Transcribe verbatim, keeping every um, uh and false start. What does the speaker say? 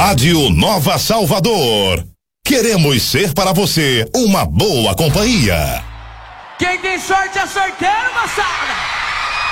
Rádio Nova Salvador. Queremos ser para você uma boa companhia. Quem tem sorte é sorteiro, moçada.